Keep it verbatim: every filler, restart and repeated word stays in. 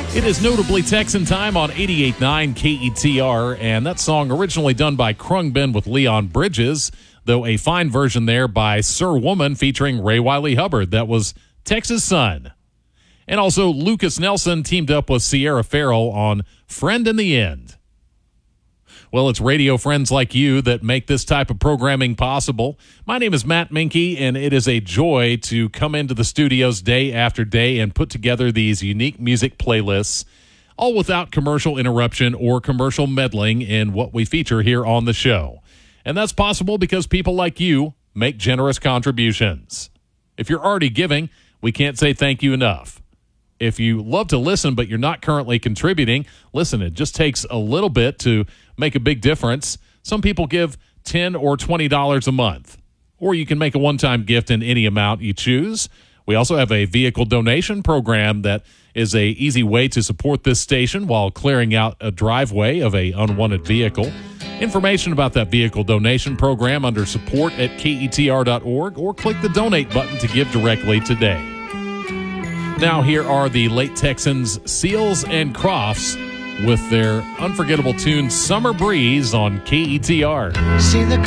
It is notably Texan time on eighty-eight point nine K E T R, and that song originally done by Krungbin with Leon Bridges, though a fine version there by Sir Woman featuring Ray Wiley Hubbard. That was Texas Sun. And also Lucas Nelson teamed up with Sierra Farrell on Friend in the End. Well, it's radio friends like you that make this type of programming possible. My name is Matt Minke, and it is a joy to come into the studios day after day and put together these unique music playlists, all without commercial interruption or commercial meddling in what we feature here on the show. And that's possible because people like you make generous contributions. If you're already giving, we can't say thank you enough. If you love to listen but you're not currently contributing, listen, it just takes a little bit to make a big difference. Some people give ten dollars or twenty dollars a month, or you can make a one-time gift in any amount you choose. We also have a vehicle donation program that is a easy way to support this station while clearing out a driveway of a unwanted vehicle. Information about that vehicle donation program under support at K E T R dot org, or click the donate button to give directly today. Now here are the late Texans Seals and Crofts with their unforgettable tune Summer Breeze on K E T R. See the